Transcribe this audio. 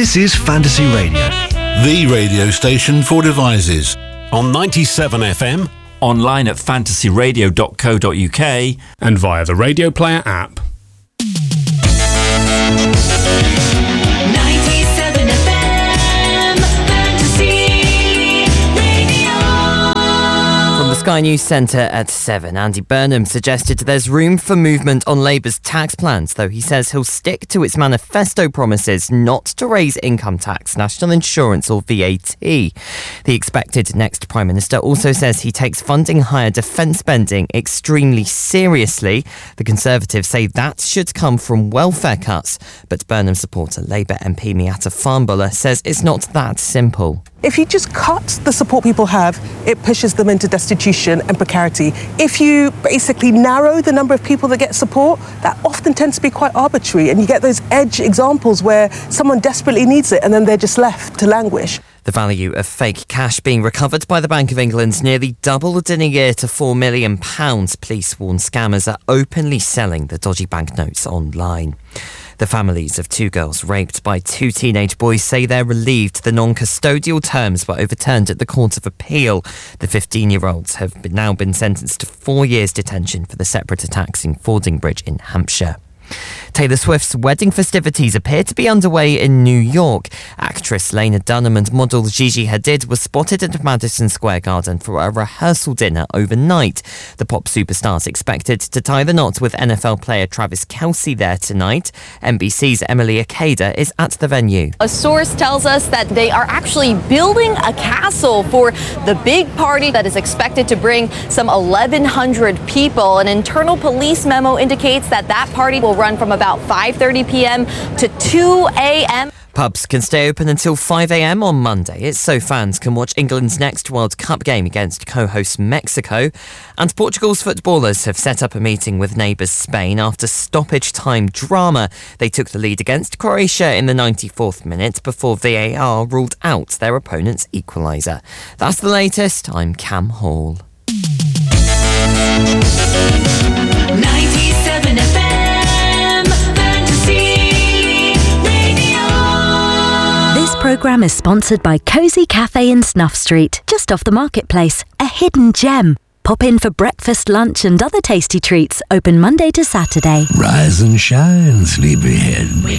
This is Fantasy Radio, the radio station for devices. On 97 FM, online at fantasyradio.co.uk, and via the Radio Player app. 97 FM, Fantasy Radio. From the Sky News Centre at 7, Andy Burnham suggested there's room for movement on Labour's tax plans, though he says he'll stick to its manifesto promises not to raise income tax, national insurance or VAT. The expected next Prime Minister also says he takes funding higher defence spending extremely seriously. The Conservatives say that should come from welfare cuts, but Burnham supporter Labour MP Miatta Farnborough says it's not that simple. If you just cut the support people have, it pushes them into destitution and precarity. If you basically narrow the number of people that get support, that often tends to be quite arbitrary, and you get those edge examples where someone desperately needs it and then they're just left to languish. The value of fake cash being recovered by the Bank of England nearly doubled in a year to £4 million. Police warn scammers are openly selling the dodgy banknotes online. The families of two girls raped by two teenage boys say they're relieved the non-custodial terms were overturned at the Court of Appeal. The 15-year-olds have now been sentenced to 4 years detention for the separate attacks in Fordingbridge in Hampshire. Taylor Swift's wedding festivities appear to be underway in New York. Actress Lena Dunham and model Gigi Hadid were spotted at Madison Square Garden for a rehearsal dinner overnight. The pop superstar's expected to tie the knot with NFL player Travis Kelce there tonight. NBC's Emily Akeda is at the venue. A source tells us that they are actually building a castle for the big party that is expected to bring some 1,100 people. An internal police memo indicates that party will run from about 5:30 p.m. to 2 a.m. Pubs can stay open until 5 a.m. on Monday. It's so fans can watch England's next World Cup game against co-host Mexico. And Portugal's footballers have set up a meeting with neighbours Spain after stoppage time drama. They took the lead against Croatia in the 94th minute before VAR ruled out their opponent's equaliser. That's the latest. I'm Cam Hall. 97 FM. This programme is sponsored by Cosy Cafe in Snuff Street, just off the marketplace, a hidden gem. Pop in for breakfast, lunch and other tasty treats, open Monday to Saturday. Rise and shine, sleepyhead.